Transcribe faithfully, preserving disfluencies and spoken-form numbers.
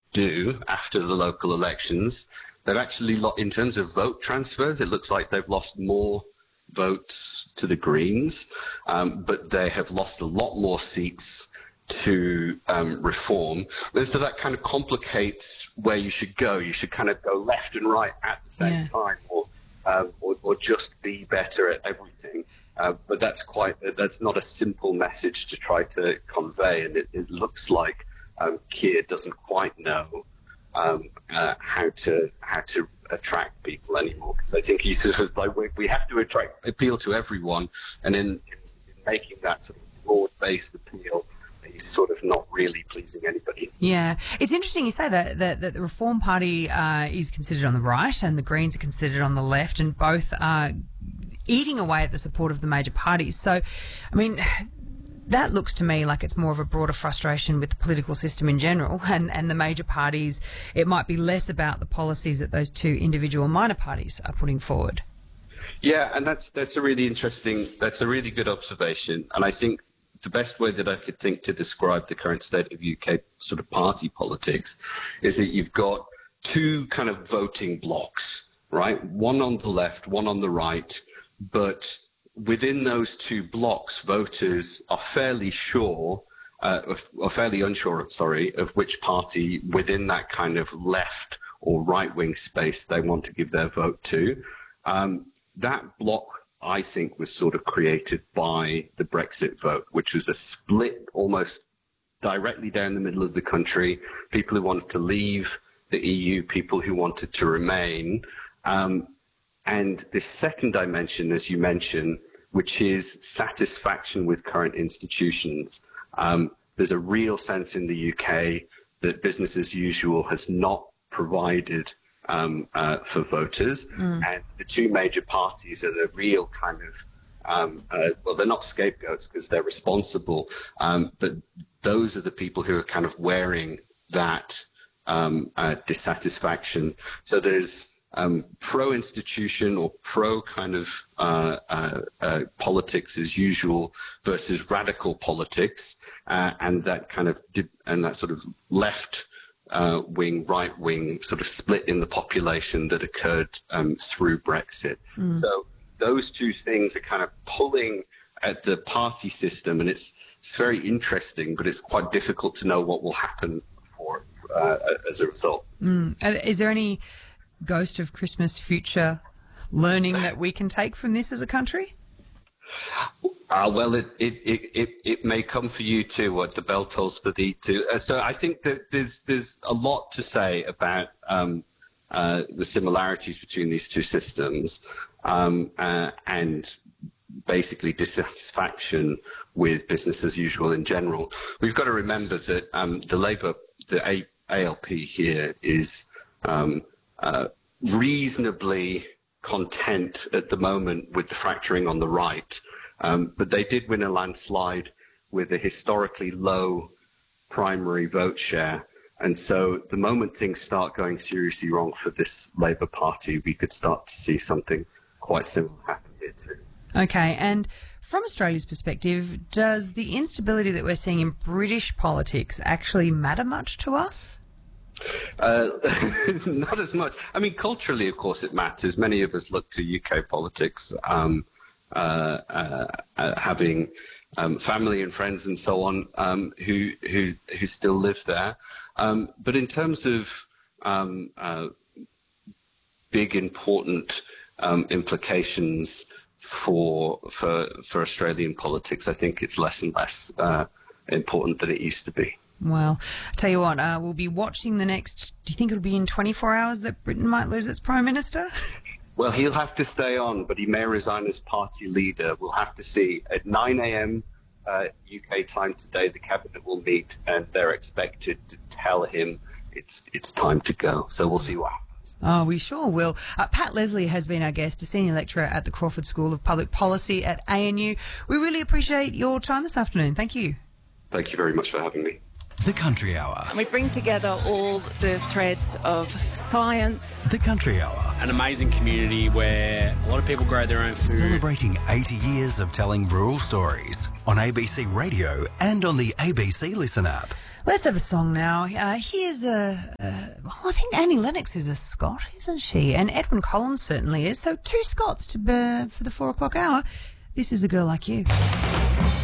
do after the local elections, they've actually, lo- in terms of vote transfers, it looks like they've lost more votes to the Greens, um, but they have lost a lot more seats to um, Reform. And so that kind of complicates where you should go. You should kind of go left and right at the same yeah. time, or, um, or or just be better at everything. Uh, but that's quite that's not a simple message to try to convey, and it, it looks like um, Keir doesn't quite know um, uh, how to how to attract people anymore. Because I think he's sort of like we, we have to attract appeal to everyone, and in, in, in making that sort of broad-based appeal, he's sort of not really pleasing anybody. Yeah. It's interesting you say that, that, that the Reform Party uh, is considered on the right and the Greens are considered on the left, and both are eating away at the support of the major parties. So, I mean, that looks to me like it's more of a broader frustration with the political system in general, and, and the major parties, it might be less about the policies that those two individual minor parties are putting forward. Yeah, and that's that's a really interesting, that's a really good observation, and I think the best way that I could think to describe the current state of U K sort of party politics is that you've got two kind of voting blocks, right? One on the left, one on the right, but within those two blocks, voters are fairly sure, uh, or fairly unsure, sorry, of which party within that kind of left or right-wing space they want to give their vote to. Um, that block, I think, was sort of created by the Brexit vote, which was a split almost directly down the middle of the country. People who wanted to leave the E U, people who wanted to remain. Um, and this second dimension, as you mentioned, which is satisfaction with current institutions. Um, there's a real sense in the U K that business as usual has not provided Um, uh, for voters, mm. and the two major parties are the real kind of, um, uh, well, they're not scapegoats because they're responsible, um, but those are the people who are kind of wearing that um, uh, dissatisfaction. So there's um, pro-institution or pro kind of uh, uh, uh, politics as usual versus radical politics, uh, and that kind of and that sort of left. Uh, wing, right wing sort of split in the population that occurred um, through Brexit. Mm. So those two things are kind of pulling at the party system, and it's, it's very interesting, but it's quite difficult to know what will happen for uh, as a result. Mm. Is there any ghost of Christmas future learning that we can take from this as a country? Uh, well, it, it, it, it, it may come for you too, what the bell tolls for thee too. Uh, so I think that there's there's a lot to say about um, uh, the similarities between these two systems um, uh, and basically dissatisfaction with business as usual in general. We've got to remember that um, the Labour, the A L P here is um, uh, reasonably content at the moment with the fracturing on the right. Um, but they did win a landslide with a historically low primary vote share. And so the moment things start going seriously wrong for this Labour Party, we could start to see something quite similar happen here too. Okay, and from Australia's perspective, does the instability that we're seeing in British politics actually matter much to us? Uh, not as much. I mean, culturally, of course, it matters. Many of us look to U K politics, um, uh, uh, uh, having um, family and friends and so on um, who who who still live there. Um, but in terms of um, uh, big, important um, implications for for for Australian politics, I think it's less and less uh, important than it used to be. Well, I tell you what, uh, we'll be watching the next. Do you think it'll be in twenty-four hours that Britain might lose its Prime Minister? Well, he'll have to stay on, but he may resign as party leader. We'll have to see. At nine a.m. Uh, U K time today, the cabinet will meet, and they're expected to tell him it's it's time to go. So we'll see what happens. Oh, we sure will. Uh, Pat Leslie has been our guest, a senior lecturer at the Crawford School of Public Policy at A N U. We really appreciate your time this afternoon. Thank you. Thank you very much for having me. The Country Hour. We bring together all the threads of science. The Country Hour. An amazing community where a lot of people grow their own food. Celebrating eighty years of telling rural stories on A B C Radio and on the A B C Listen app. Let's have a song now. Uh, here's a, a, well, I think Annie Lennox is a Scot, isn't she? And Edwyn Collins certainly is. So two Scots to uh, for the four o'clock hour. This is A Girl Like You.